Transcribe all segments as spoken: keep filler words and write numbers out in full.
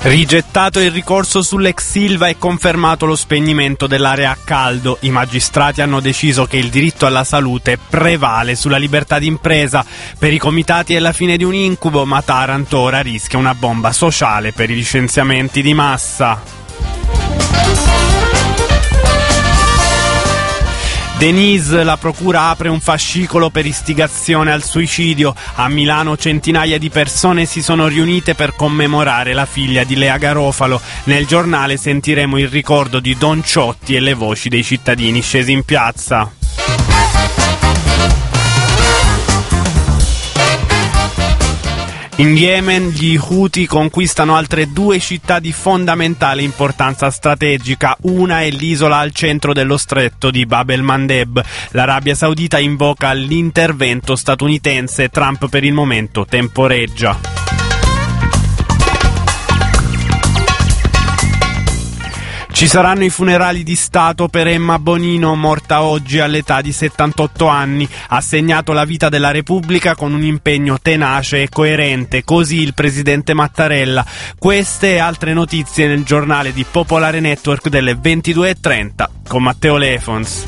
Rigettato il ricorso sull'ex Ilva e confermato lo spegnimento dell'area a caldo. I magistrati hanno deciso che il diritto alla salute prevale sulla libertà d'impresa. Per i comitati è la fine di un incubo, ma Taranto ora rischia una bomba sociale per i licenziamenti di massa. Denise, la procura apre un fascicolo per istigazione al suicidio. A Milano centinaia di persone si sono riunite per commemorare la figlia di Lea Garofalo. Nel giornale sentiremo il ricordo di Don Ciotti e le voci dei cittadini scesi in piazza. In Yemen gli Houthi conquistano altre due città di fondamentale importanza strategica. Una è l'isola al centro dello stretto di Bab el-Mandeb. L'Arabia Saudita invoca l'intervento statunitense. Trump per il momento temporeggia. Ci saranno i funerali di Stato per Emma Bonino, morta oggi all'età di settantotto anni. Ha segnato la vita della Repubblica con un impegno tenace e coerente, così il presidente Mattarella. Queste e altre notizie nel giornale di Popolare Network delle ventidue e trenta con Matteo Lefons.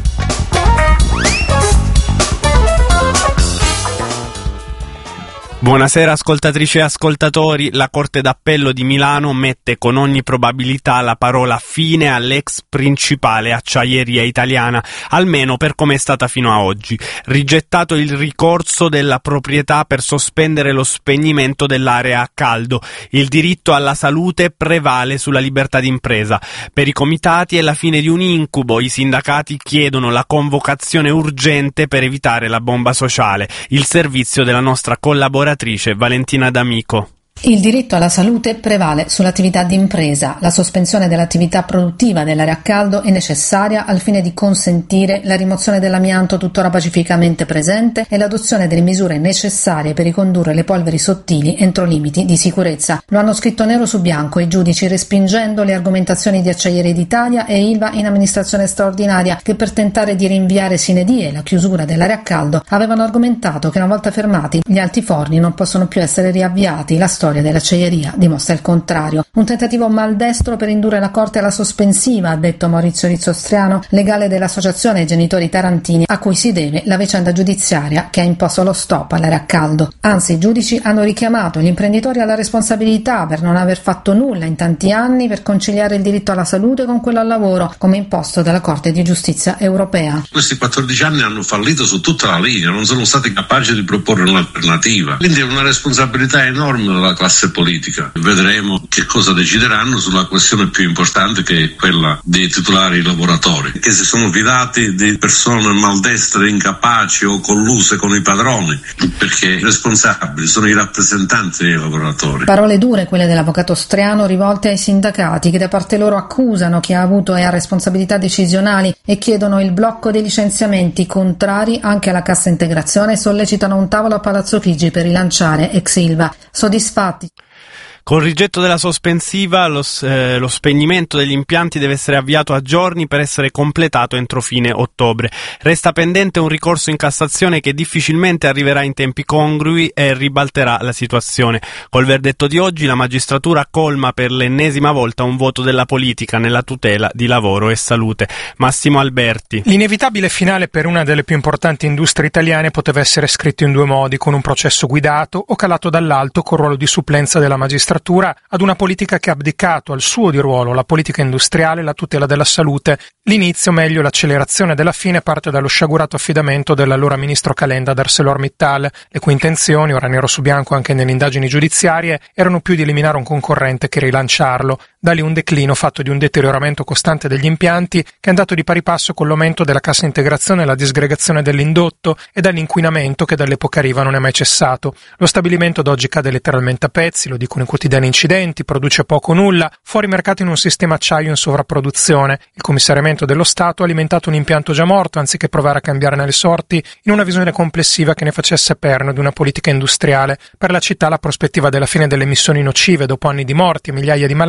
Buonasera ascoltatrici e ascoltatori. La Corte d'Appello di Milano mette con ogni probabilità la parola fine all'ex principale acciaieria italiana, almeno per come è stata fino a oggi. Rigettato il ricorso della proprietà per sospendere lo spegnimento dell'area a caldo. Il diritto alla salute prevale sulla libertà d'impresa. Per i comitati è la fine di un incubo. I sindacati chiedono la convocazione urgente per evitare la bomba sociale. Il servizio della nostra collaborazione Valentina D'Amico. Il diritto alla salute prevale sull'attività d'impresa. La sospensione dell'attività produttiva dell'area a caldo è necessaria al fine di consentire la rimozione dell'amianto tuttora pacificamente presente e l'adozione delle misure necessarie per ricondurre le polveri sottili entro limiti di sicurezza. Lo hanno scritto nero su bianco i giudici, respingendo le argomentazioni di Acciaierie d'Italia e Ilva in amministrazione straordinaria, che per tentare di rinviare sine die la chiusura dell'area a caldo avevano argomentato che una volta fermati gli altiforni non possono più essere riavviati. La storia dell'acciaieria dimostra il contrario. Un tentativo maldestro per indurre la Corte alla sospensiva, ha detto Maurizio Rizzostriano, legale dell'Associazione Genitori Tarantini, a cui si deve la vicenda giudiziaria che ha imposto lo stop all'area a caldo. Anzi, i giudici hanno richiamato gli imprenditori alla responsabilità per non aver fatto nulla in tanti anni per conciliare il diritto alla salute con quello al lavoro, come imposto dalla Corte di Giustizia europea. Questi quattordici anni hanno fallito su tutta la linea, non sono stati capaci di proporre un'alternativa. Quindi è una responsabilità enorme della classe politica. Vedremo che cosa decideranno sulla questione più importante, che è quella dei titolari lavoratori, che si sono fidati di persone maldestre, incapaci o colluse con i padroni, perché i responsabili sono i rappresentanti dei lavoratori. Parole dure quelle dell'avvocato Striano, rivolte ai sindacati, che da parte loro accusano chi ha avuto e ha responsabilità decisionali e chiedono il blocco dei licenziamenti, contrari anche alla cassa integrazione, e sollecitano un tavolo a Palazzo Chigi per rilanciare ex Ilva. Soddisfatti. Col rigetto della sospensiva, lo, eh, lo spegnimento degli impianti deve essere avviato a giorni per essere completato entro fine ottobre. Resta pendente un ricorso in Cassazione che difficilmente arriverà in tempi congrui e ribalterà la situazione. Col verdetto di oggi la magistratura colma per l'ennesima volta un voto della politica nella tutela di lavoro e salute. Massimo Alberti. L'inevitabile finale per una delle più importanti industrie italiane poteva essere scritto in due modi: con un processo guidato o calato dall'alto col ruolo di supplenza della magistratura ad una politica che ha abdicato al suo di ruolo, la politica industriale, la tutela della salute. L'inizio, meglio l'accelerazione della fine, parte dallo sciagurato affidamento dell'allora ministro Calenda ad ArcelorMittal, le cui intenzioni, ora nero su bianco anche nelle indagini giudiziarie, erano più di eliminare un concorrente che rilanciarlo. Da lì un declino fatto di un deterioramento costante degli impianti che è andato di pari passo con l'aumento della cassa integrazione e la disgregazione dell'indotto e dall'inquinamento che dall'epoca Riva non è mai cessato. Lo stabilimento ad oggi cade letteralmente a pezzi, lo dicono i quotidiani incidenti, produce poco o nulla, fuori mercato in un sistema acciaio in sovrapproduzione. Il commissariamento dello Stato ha alimentato un impianto già morto anziché provare a cambiarne le sorti in una visione complessiva che ne facesse perno di una politica industriale. Per la città la prospettiva della fine delle emissioni nocive dopo anni di morti e migliaia di malati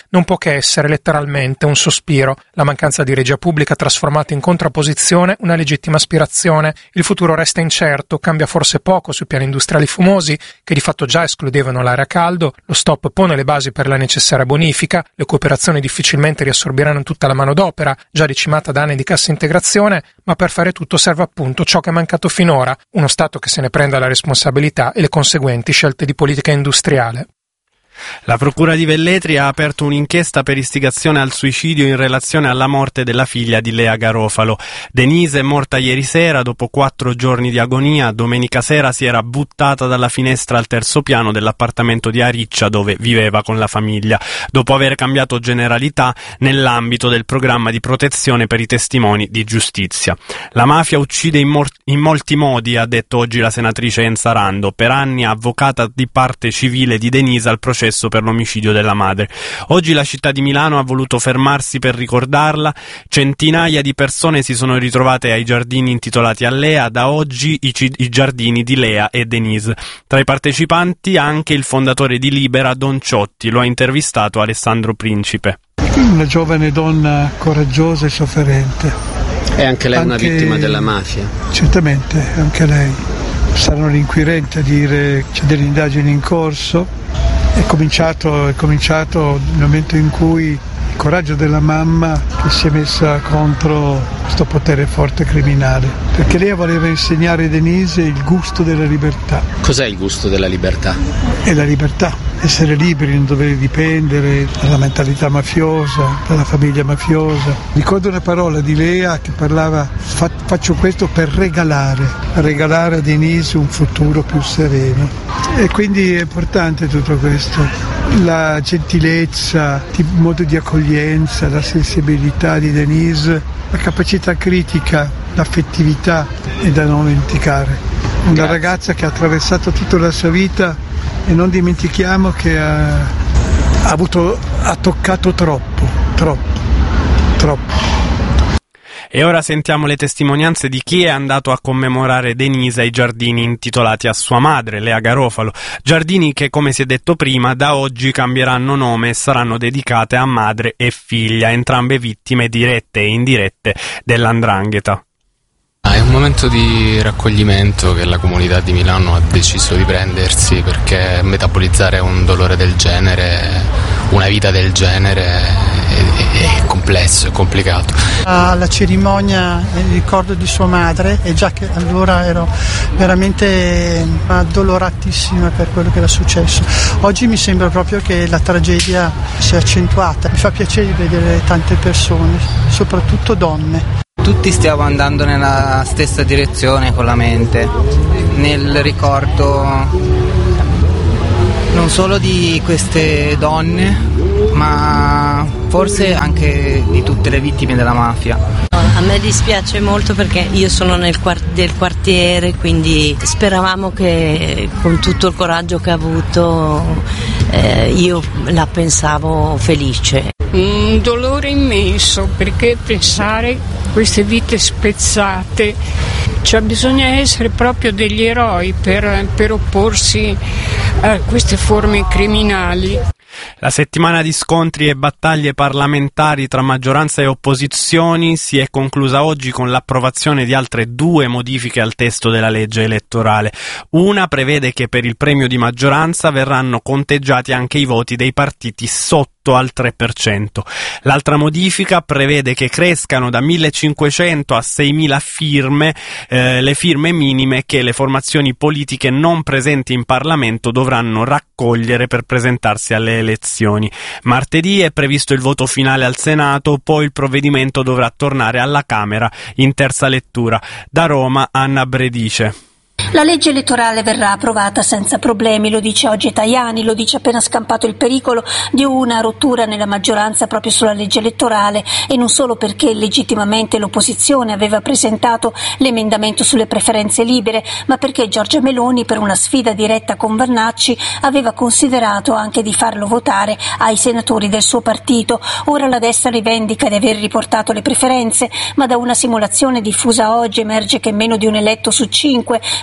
non può che essere letteralmente un sospiro. La mancanza di regia pubblica ha trasformato in contrapposizione una legittima aspirazione. Il futuro resta incerto, cambia forse poco sui piani industriali fumosi, che di fatto già escludevano l'area a caldo, lo stop pone le basi per la necessaria bonifica, le cooperazioni difficilmente riassorbiranno tutta la manodopera, già decimata da anni di cassa integrazione, ma per fare tutto serve appunto ciò che è mancato finora, uno Stato che se ne prenda la responsabilità e le conseguenti scelte di politica industriale. La Procura di Velletri ha aperto un'inchiesta per istigazione al suicidio in relazione alla morte della figlia di Lea Garofalo. Denise è morta ieri sera dopo quattro giorni di agonia. Domenica sera si era buttata dalla finestra al terzo piano dell'appartamento di Ariccia dove viveva con la famiglia, dopo aver cambiato generalità nell'ambito del programma di protezione per i testimoni di giustizia. La mafia uccide in, mor- in molti modi, ha detto oggi la senatrice Enza Rando, per anni avvocata di parte civile di Denise al processo per l'omicidio della madre. Oggi la città di Milano ha voluto fermarsi per ricordarla. Centinaia di persone si sono ritrovate ai giardini intitolati a Lea, da oggi i, c- i giardini di Lea e Denise. Tra i partecipanti anche il fondatore di Libera, Don Ciotti, lo ha intervistato Alessandro Principe. Una giovane donna coraggiosa e sofferente. E anche lei è anche... una vittima della mafia? Certamente, anche lei. Saranno gli inquirenti a dire c'è delle indagini in corso. È cominciato, è cominciato nel momento in cui il coraggio della mamma che si è messa contro questo potere forte criminale, perché lei voleva insegnare a Denise il gusto della libertà. Cos'è il gusto della libertà? È la libertà, essere liberi, non dover dipendere dalla mentalità mafiosa, dalla famiglia mafiosa. Ricordo una parola di Lea che parlava: fa, faccio questo per regalare, regalare a Denise un futuro più sereno. E quindi è importante tutto questo, la gentilezza, il modo di accoglienza, la sensibilità di Denise, la capacità critica, l'affettività è da non dimenticare. Una Grazie. Ragazza che ha attraversato tutta la sua vita e non dimentichiamo che ha, ha, avuto, ha toccato troppo, troppo, troppo. E ora sentiamo le testimonianze di chi è andato a commemorare Denise ai giardini intitolati a sua madre, Lea Garofalo. Giardini che, come si è detto prima, da oggi cambieranno nome e saranno dedicate a madre e figlia, entrambe vittime dirette e indirette dell''ndrangheta. È un momento di raccoglimento che la comunità di Milano ha deciso di prendersi, perché metabolizzare un dolore del genere, una vita del genere è, è complesso, è complicato. Alla cerimonia il ricordo di sua madre, e già che allora ero veramente addoloratissima per quello che era successo. Oggi mi sembra proprio che la tragedia sia accentuata. Mi fa piacere vedere tante persone, soprattutto donne. Tutti stiamo andando nella stessa direzione con la mente, nel ricordo non solo di queste donne, ma forse anche di tutte le vittime della mafia. A me dispiace molto perché io sono nel quart- del quartiere, quindi speravamo che con tutto il coraggio che ha avuto eh, io la pensavo felice. Un dolore immenso, perché pensare queste vite spezzate, cioè bisogna essere proprio degli eroi per, per opporsi a queste forme criminali. La settimana di scontri e battaglie parlamentari tra maggioranza e opposizioni si è conclusa oggi con l'approvazione di altre due modifiche al testo della legge elettorale. Una prevede che per il premio di maggioranza verranno conteggiati anche i voti dei partiti sotto al tre per cento. L'altra modifica prevede che crescano da millecinquecento a seimila firme eh, le firme minime che le formazioni politiche non presenti in Parlamento dovranno raccogliere per presentarsi alle elezioni. Martedì è previsto il voto finale al Senato, poi il provvedimento dovrà tornare alla Camera in terza lettura. Da Roma, Anna Bredice. La legge elettorale verrà approvata senza problemi, lo dice oggi Tajani, lo dice appena scampato il pericolo di una rottura nella maggioranza proprio sulla legge elettorale, e non solo perché legittimamente l'opposizione aveva presentato l'emendamento sulle preferenze libere, ma perché Giorgia Meloni, per una sfida diretta con Vannacci, aveva considerato anche di farlo votare ai senatori del suo partito. Ora la destra rivendica di aver riportato le preferenze, ma da una simulazione diffusa oggi emerge che meno di un eletto su cinque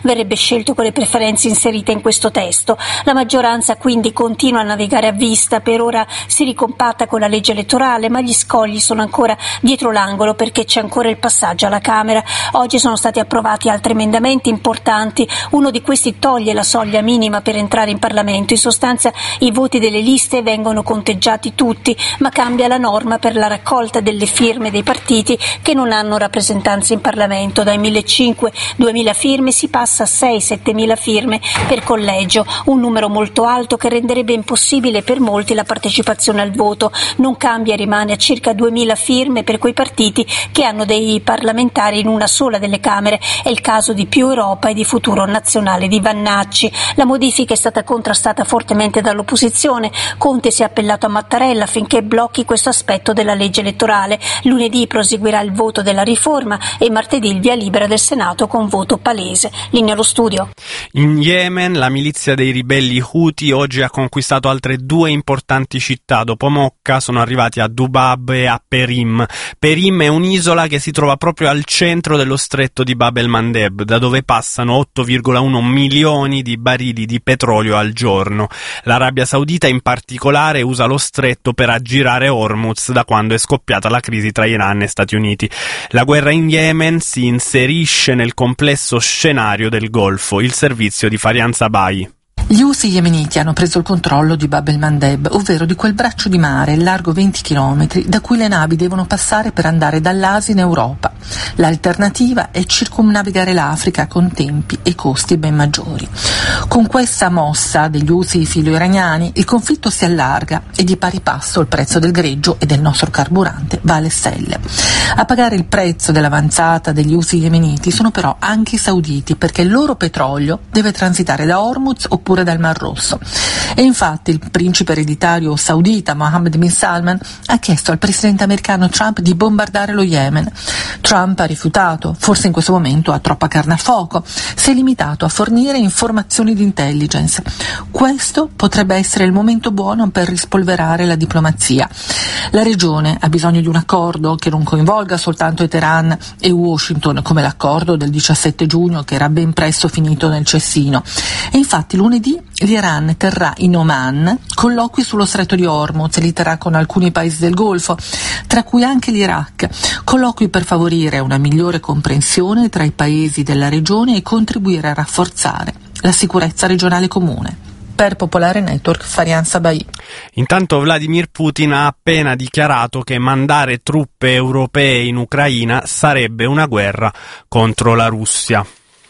verrebbe scelto con le preferenze inserite in questo testo. La maggioranza quindi continua a navigare a vista, per ora si ricompatta con la legge elettorale, ma gli scogli sono ancora dietro l'angolo perché c'è ancora il passaggio alla Camera. Oggi sono stati approvati altri emendamenti importanti, uno di questi toglie la soglia minima per entrare in Parlamento, in sostanza i voti delle liste vengono conteggiati tutti, ma cambia la norma per la raccolta delle firme dei partiti che non hanno rappresentanza in Parlamento. Dai millecinquecento-duemila firme si passa a sei-settemila firme per collegio, un numero molto alto che renderebbe impossibile per molti la partecipazione al voto. Non cambia, rimane a circa duemila firme per quei partiti che hanno dei parlamentari in una sola delle Camere. È il caso di Più Europa e di Futuro Nazionale di Vannacci. La modifica è stata contrastata fortemente dall'opposizione. Conte si è appellato a Mattarella affinché blocchi questo aspetto della legge elettorale. Lunedì proseguirà il voto della riforma e martedì il via libera del Senato con voto palese. Linea allo studio. In Yemen la milizia dei ribelli Houthi oggi ha conquistato altre due importanti città. Dopo Mocca sono arrivati a Dubab e a Perim. Perim è un'isola che si trova proprio al centro dello stretto di Bab el-Mandeb, da dove passano otto virgola uno milioni di barili di petrolio al giorno. L'Arabia Saudita in particolare usa lo stretto per aggirare Hormuz da quando è scoppiata la crisi tra Iran e Stati Uniti. La guerra in Yemen si inserisce nel complesso scenario del Golfo. Il servizio di Farian Sabai. Gli Houthi yemeniti hanno preso il controllo di Bab el-Mandeb, ovvero di quel braccio di mare largo venti chilometri da cui le navi devono passare per andare dall'Asia in Europa. L'alternativa è circumnavigare l'Africa con tempi e costi ben maggiori. Con questa mossa degli Houthi filo-iraniani il conflitto si allarga e di pari passo il prezzo del greggio e del nostro carburante va alle stelle. A pagare il prezzo dell'avanzata degli Houthi yemeniti sono però anche i sauditi, perché il loro petrolio deve transitare da Hormuz oppure dal Mar Rosso. E infatti il principe ereditario saudita Mohammed bin Salman ha chiesto al presidente americano Trump di bombardare lo Yemen. Trump ha rifiutato, forse in questo momento ha troppa carne a fuoco, si è limitato a fornire informazioni di intelligence. Questo potrebbe essere il momento buono per rispolverare la diplomazia. La regione ha bisogno di un accordo che non coinvolga soltanto Teheran e Washington, come l'accordo del diciassette giugno che era ben presto finito nel cestino. E infatti lunedì l'Iran terrà in Oman colloqui sullo stretto di Hormuz e li terrà con alcuni paesi del Golfo, tra cui anche l'Iraq, colloqui per favorire una migliore comprensione tra i paesi della regione e contribuire a rafforzare la sicurezza regionale comune. Per Popolare Network, Farian Sabai. Intanto Vladimir Putin ha appena dichiarato che mandare truppe europee in Ucraina sarebbe una guerra contro la Russia.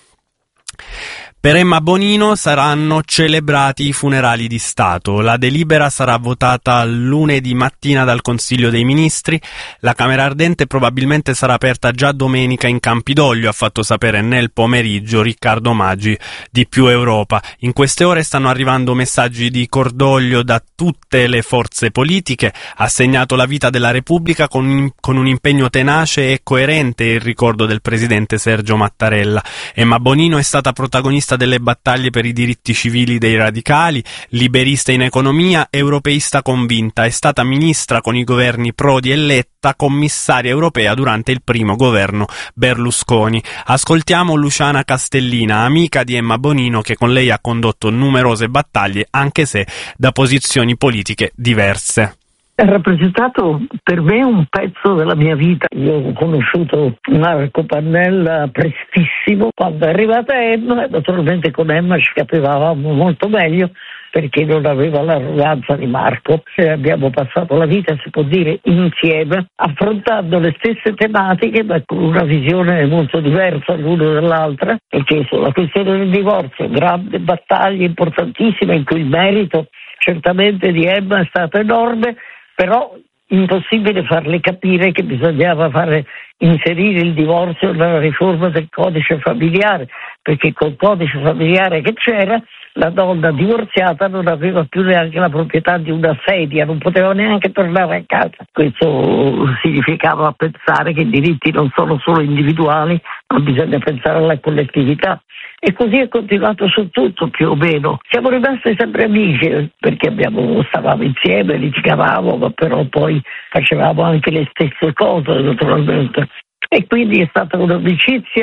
Per Emma Bonino saranno celebrati i funerali di Stato. La delibera sarà votata lunedì mattina dal Consiglio dei Ministri. La Camera Ardente probabilmente sarà aperta già domenica in Campidoglio, ha fatto sapere nel pomeriggio Riccardo Maggi di Più Europa. In queste ore stanno arrivando messaggi di cordoglio da tutte le forze politiche. Ha segnato la vita della Repubblica con un, con un impegno tenace e coerente il ricordo del presidente Sergio Mattarella. Emma Bonino è stata protagonista delle battaglie per i diritti civili dei radicali, liberista in economia, europeista convinta. È stata ministra con i governi Prodi e Letta, commissaria europea durante il primo governo Berlusconi. Ascoltiamo Luciana Castellina, amica di Emma Bonino, che con lei ha condotto numerose battaglie, anche se da posizioni politiche diverse. Ha rappresentato per me un pezzo della mia vita. Io ho conosciuto Marco Pannella prestissimo. Quando è arrivata Emma, naturalmente con Emma ci capivamo molto meglio perché non aveva l'arroganza di Marco. E abbiamo passato la vita, si può dire, insieme, affrontando le stesse tematiche ma con una visione molto diversa l'una dall'altra, perché sulla questione del divorzio, grande battaglia importantissima in cui il merito certamente di Emma è stato enorme, però impossibile farle capire che bisognava fare inserire il divorzio nella riforma del codice familiare, perché col codice familiare che c'era la donna divorziata non aveva più neanche la proprietà di una sedia, non poteva neanche tornare a casa. Questo significava pensare che i diritti non sono solo individuali, ma bisogna pensare alla collettività. E così è continuato su tutto, più o meno. Siamo rimasti sempre amici, perché abbiamo, stavamo insieme, litigavamo, ma però poi facevamo anche le stesse cose, naturalmente. E quindi è stata un'amicizia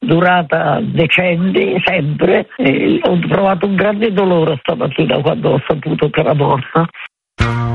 durata decenni, sempre, e ho provato un grande dolore stamattina quando ho saputo che era morta.